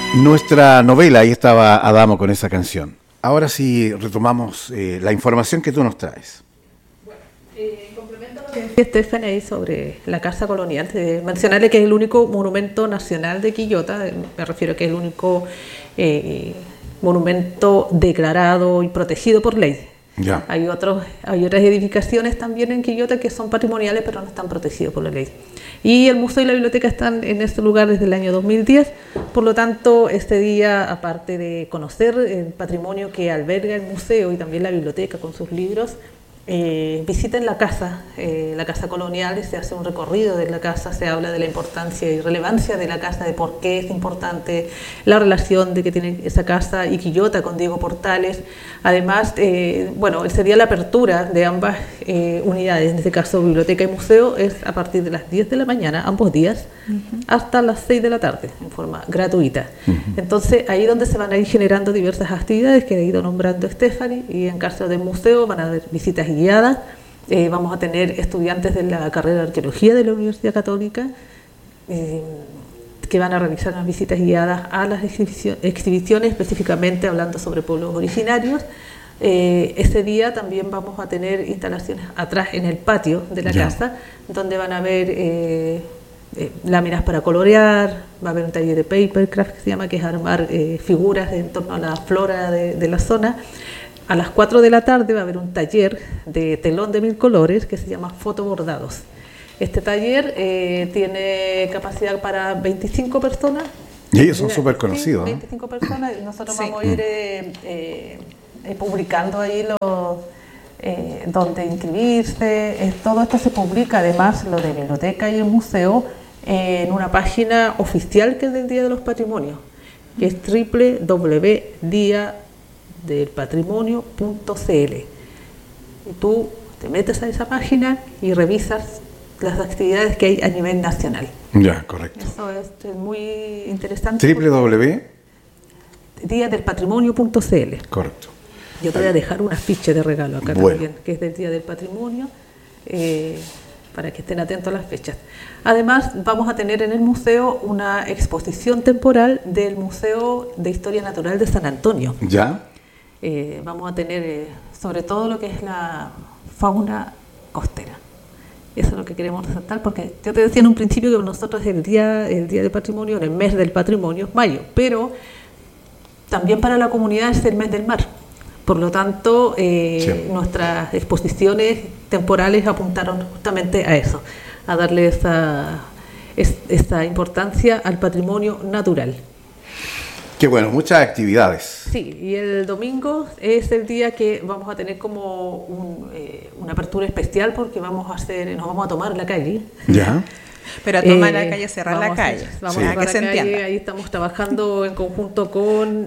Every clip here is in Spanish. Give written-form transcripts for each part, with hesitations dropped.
Nuestra novela, ahí estaba Adamo con esa canción. Ahora sí retomamos la información que tú nos traes. Complemento lo que decía Stephanie sobre la Casa Colonial, mencionarle que es el único monumento nacional de Quillota, me refiero a que es el único monumento declarado y protegido por ley. Ya. Hay otras edificaciones también en Quillota que son patrimoniales pero no están protegidos por la ley. Y el museo y la biblioteca están en este lugar desde el año 2010, por lo tanto este día, aparte de conocer el patrimonio que alberga el museo y también la biblioteca con sus libros, visiten la casa colonial, se hace un recorrido de la casa, se habla de la importancia y relevancia de la casa, de por qué es importante la relación de que tiene esa casa y Quillota con Diego Portales. Además, sería la apertura de ambas unidades, en este caso biblioteca y museo, es a partir de las 10 de la mañana, ambos días, hasta las 6 de la tarde, en forma gratuita. Entonces, ahí donde se van a ir generando diversas actividades que ha ido nombrando Stephanie, y en caso del museo van a haber visitas guiadas. Vamos a tener estudiantes de la carrera de Arqueología de la Universidad Católica que van a realizar unas visitas guiadas a las exhibiciones, específicamente hablando sobre pueblos originarios. Ese día también vamos a tener instalaciones atrás en el patio de la casa, donde van a haber láminas para colorear, va a haber un taller de papercraft que se llama, que es armar figuras en torno a la flora de la zona. A las 4 de la tarde va a haber un taller de telón de 1000 colores que se llama Fotobordados. Este taller tiene capacidad para 25 personas. Y ellos son súper conocidos. Sí, 25 personas. Nosotros vamos a ir publicando ahí donde inscribirse. Todo esto se publica, además, lo de biblioteca y el museo, en una página oficial que es del Día de los Patrimonios, que es www.diadelpatrimonio.cl. Y tú te metes a esa página y revisas las actividades que hay a nivel nacional. Ya, correcto. Eso es muy interesante. www.diadelpatrimonio.cl. Correcto. Yo te voy a dejar una afiche de regalo acá también, que es del Día del Patrimonio, para que estén atentos a las fechas. Además, vamos a tener en el museo una exposición temporal del Museo de Historia Natural de San Antonio. ¿Ya? Vamos a tener sobre todo lo que es la fauna costera. Eso es lo que queremos resaltar, porque yo te decía en un principio que nosotros el día del patrimonio, en el mes del patrimonio, es mayo, pero también para la comunidad es el mes del mar. Por lo tanto, nuestras exposiciones temporales apuntaron justamente a eso, a darle esa importancia al patrimonio natural. Qué bueno, muchas actividades. Sí, y el domingo es el día que vamos a tener como una apertura especial, porque nos vamos a tomar la calle. Ya. Pero a tomar la calle, cerrar la calle. Vamos a que se entienda. Ahí estamos trabajando en conjunto con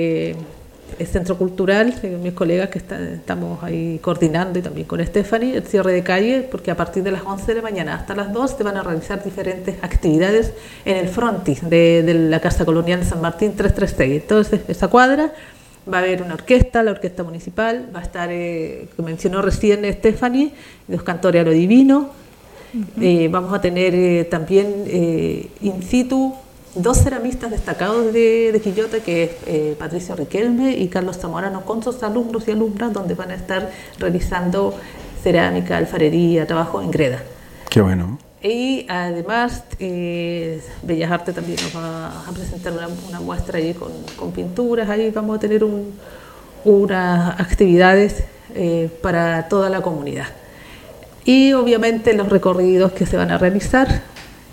el Centro Cultural, mis colegas que estamos ahí coordinando, y también con Stephanie, el cierre de calle, porque a partir de las 11 de la mañana hasta las 2 se van a realizar diferentes actividades en el frontis de la Casa Colonial de San Martín 336. Entonces, esa cuadra va a haber una orquesta, la orquesta municipal, va a estar, que mencionó recién Stephanie, los cantores a lo divino. Vamos a tener también in situ 2 ceramistas destacados de Quillota, que es Patricio Riquelme y Carlos Zamorano, con sus alumnos y alumnas, donde van a estar realizando cerámica, alfarería, trabajo en greda. Qué bueno. Y además Bellas Artes también nos va a presentar una muestra allí con pinturas. Ahí vamos a tener unas actividades para toda la comunidad. Y obviamente los recorridos que se van a realizar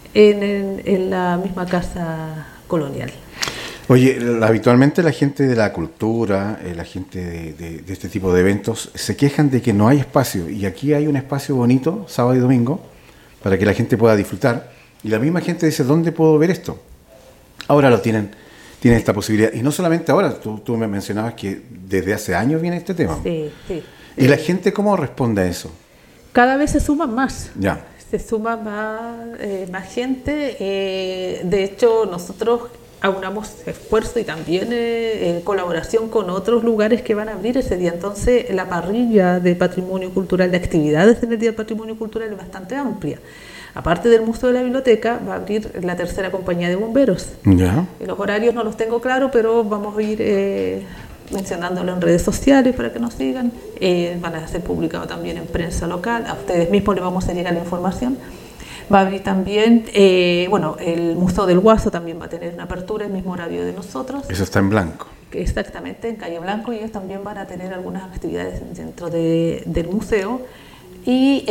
en la misma Casa Colonial. Oye, habitualmente la gente de la cultura, la gente de este tipo de eventos, se quejan de que no hay espacio, y aquí hay un espacio bonito, sábado y domingo, para que la gente pueda disfrutar, y la misma gente dice, ¿dónde puedo ver esto? Ahora lo tienen esta posibilidad, y no solamente ahora, tú me mencionabas que desde hace años viene este tema. Sí. ¿Y la gente cómo responde a eso? Cada vez se suman más. Ya. Se suma más gente. De hecho, nosotros aunamos esfuerzo y también colaboración con otros lugares que van a abrir ese día. Entonces, la parrilla de patrimonio cultural, de actividades en el Día del Patrimonio Cultural es bastante amplia. Aparte del Museo de la Biblioteca, va a abrir la tercera compañía de bomberos. Ya. Los horarios no los tengo claros, pero vamos a ir mencionándolo en redes sociales para que nos sigan. Van a ser publicados también en prensa local. A ustedes mismos les vamos a llegar la información. Va a abrir también, el Museo del Guaso también va a tener una apertura, el mismo horario de nosotros. Eso está en blanco. Exactamente, en Calle Blanco, y ellos también van a tener algunas actividades dentro del museo. Y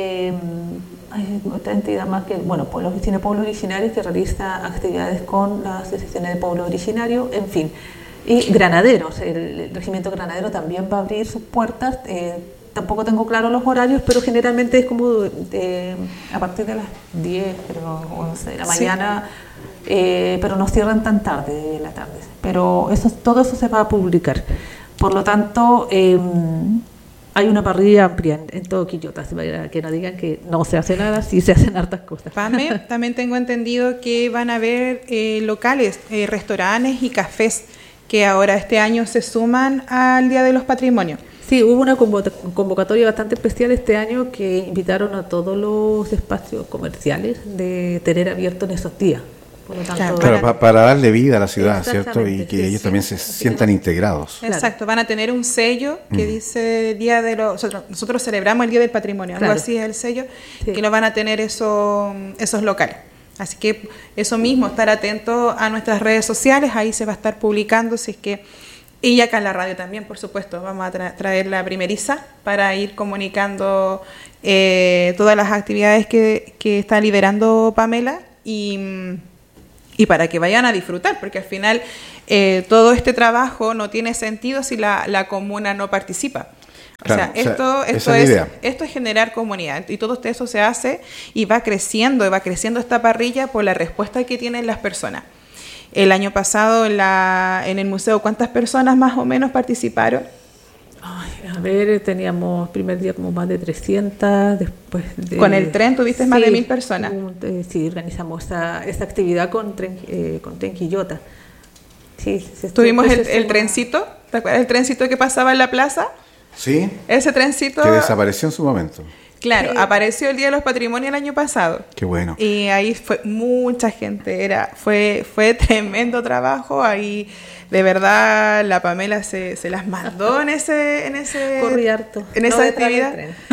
hay otra entidad más que, pues la Oficina de Pueblos Originarios, que realiza actividades con las asociaciones de pueblos originarios, en fin. Y Granaderos, el Regimiento Granadero también va a abrir sus puertas. Tampoco tengo claro los horarios, pero generalmente es como a partir de las 10, creo, 11 de la mañana, pero no cierran tan tarde de la tarde. Pero todo eso se va a publicar. Por lo tanto, hay una parrilla amplia en todo Quillota, para que no digan que no se hace nada, sí se hacen hartas cosas. Pame, también tengo entendido que van a haber locales, restaurantes y cafés que ahora este año se suman al Día de los Patrimonios. Sí, hubo una convocatoria bastante especial este año que invitaron a todos los espacios comerciales de tener abierto en esos días. Por lo tanto, claro, para darle vida a la ciudad, ¿cierto? Y que ellos también se sientan integrados. Exacto, van a tener un sello que dice Día de los... Nosotros celebramos el Día del Patrimonio, algo así es el sello, que lo van a tener esos locales. Así que eso mismo, estar atento a nuestras redes sociales, ahí se va a estar publicando, si es que... Y acá en la radio también, por supuesto, vamos a traer la primeriza para ir comunicando todas las actividades que está liderando Pamela y para que vayan a disfrutar, porque al final todo este trabajo no tiene sentido si la comuna no participa. Claro, esto es generar comunidad, y todo eso se hace y va creciendo esta parrilla por la respuesta que tienen las personas. El año pasado en el museo, ¿cuántas personas más o menos participaron? A ver, teníamos primer día como más de 300, después ¿Con el tren tuviste más de 1.000 personas? Sí, organizamos esa actividad con Tren Quillota. Sí, tuvimos el trencito, ¿te acuerdas el trencito que pasaba en la plaza? Sí. Ese trencito... Que desapareció en su momento. Claro, apareció el Día de los Patrimonios el año pasado. Qué bueno. Y ahí fue mucha gente, fue tremendo trabajo. Ahí de verdad la Pamela se las mandó en ese corrí harto. En esa actividad.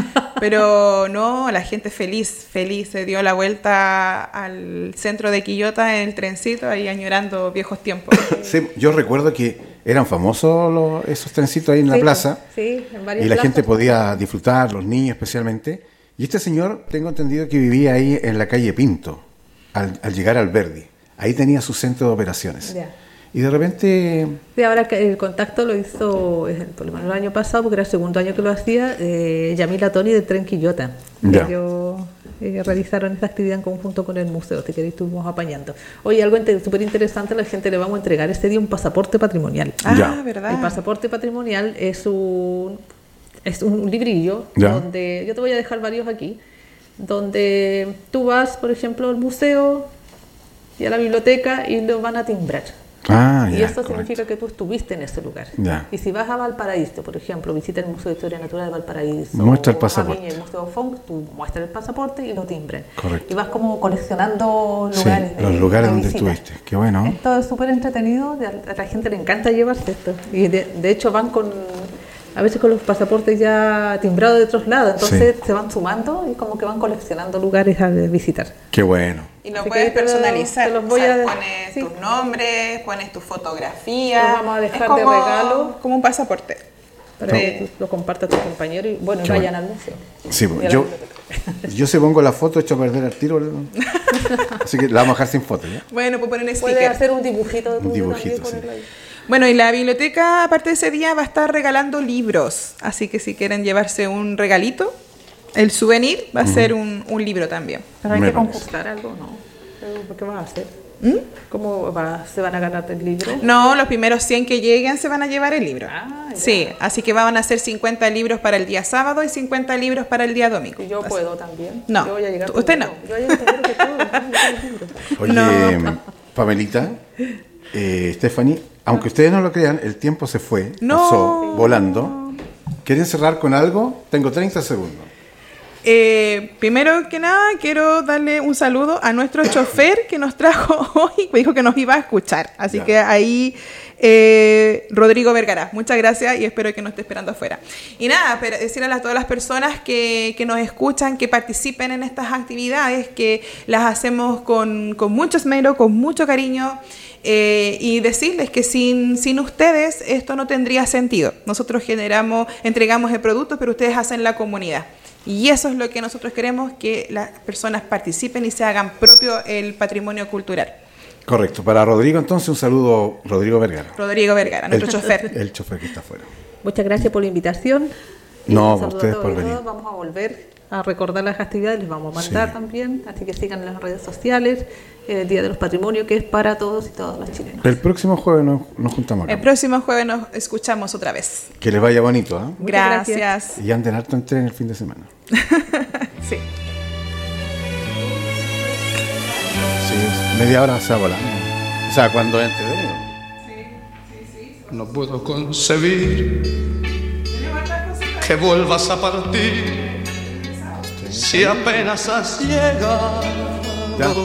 Pero no, la gente feliz, se dio la vuelta al centro de Quillota en el trencito, ahí añorando viejos tiempos. Sí, yo recuerdo que eran famosos esos trencitos ahí en la plaza, en varias y la plazas. gente podía disfrutar, los niños especialmente. Y este señor, tengo entendido que vivía ahí en la calle Pinto, al llegar al Verdi. Ahí tenía su centro de operaciones. Ya. Y de repente... Sí, ahora que el contacto lo hizo por lo menos el año pasado, porque era el segundo año que lo hacía, Yamila Toni de Tren Quillota. Ellos realizaron esta actividad en conjunto con el museo, que estuvimos apañando. Oye, algo súper interesante, a la gente le vamos a entregar este día un pasaporte patrimonial. ¿Verdad? El pasaporte patrimonial es un librillo, donde yo te voy a dejar varios aquí, donde tú vas, por ejemplo, al museo y a la biblioteca y lo van a timbrar. Y esto significa que tú estuviste en ese lugar. Y si vas a Valparaíso, por ejemplo, visita el Museo de Historia Natural de Valparaíso, muestra el pasaporte. El Museo Funk, tú muestras el pasaporte y lo timbran. Correcto. Y vas como coleccionando lugares. Sí, los lugares donde estuviste. Qué bueno. Esto es súper entretenido, a la gente le encanta llevarse esto. Y de hecho van a veces con los pasaportes ya timbrados de otros lados, entonces se van sumando y como que van coleccionando lugares a visitar. Qué bueno. Y lo puedes personalizar, pones tus nombres, pones tu fotografía. Lo vamos a dejar de regalo. Como un pasaporte. Para que lo compartas a tus compañeros y vayan al museo. Sí, yo se pongo la foto, echo a perder el tiro, así que la vamos a dejar sin foto, ¿ya? Bueno, pues poner sticker. Puedes hacer un dibujito. Un dibujito, sí. Bueno, y la biblioteca, aparte de ese día, va a estar regalando libros. Así que si quieren llevarse un regalito, el souvenir va a ser un libro también. Pero hay que concursar algo, ¿no? ¿Qué vas a hacer? ¿Cómo se van a ganar el libro? No, los primeros 100 que lleguen se van a llevar el libro. Sí, así que van a ser 50 libros para el día sábado y 50 libros para el día domingo. ¿Y yo puedo también? No, yo voy a llegar usted no. Yo voy a llegar que todo. Oye, Pamelita, Stephanie, aunque ustedes no lo crean, el tiempo se fue, pasó volando. ¿Quieren cerrar con algo? Tengo 30 segundos. Primero que nada, quiero darle un saludo a nuestro chofer que nos trajo hoy, me dijo que nos iba a escuchar. Así que ahí, Rodrigo Vergara, muchas gracias y espero que nos esté esperando afuera. Y nada, pero decirle a todas las personas que nos escuchan, que participen en estas actividades, que las hacemos con mucho esmero, con mucho cariño. Y decirles que sin ustedes esto no tendría sentido. Nosotros entregamos el producto, pero ustedes hacen la comunidad. Y eso es lo que nosotros queremos, que las personas participen y se hagan propio el patrimonio cultural. Correcto. Para Rodrigo, entonces, un saludo, Rodrigo Vergara. Rodrigo Vergara, nuestro chofer. El chofer que está afuera. Muchas gracias por la invitación. No, a ustedes por venir. Vamos a volver a recordar las actividades, les vamos a mandar también, así que sigan en las redes sociales, el Día de los Patrimonios, que es para todos y todas los chilenos. El próximo jueves nos juntamos acá. El próximo jueves nos escuchamos otra vez. Que les vaya bonito, ¿eh? Gracias. Y anden harto en tren el fin de semana. Sí. Sí, media hora se va volando. O sea, cuando es entretenido. Sí. No puedo concebir que vuelvas a partir si apenas has llegado. Ya.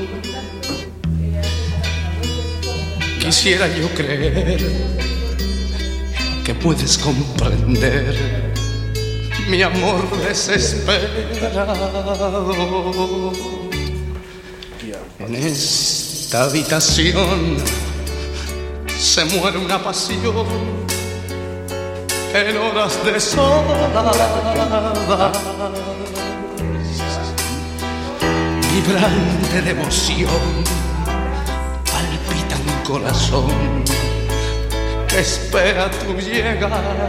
Quisiera yo creer que puedes comprender mi amor desesperado. En esta habitación se muere una pasión en horas de soledad, vibrante de emoción, palpita un corazón que espera tu llegada.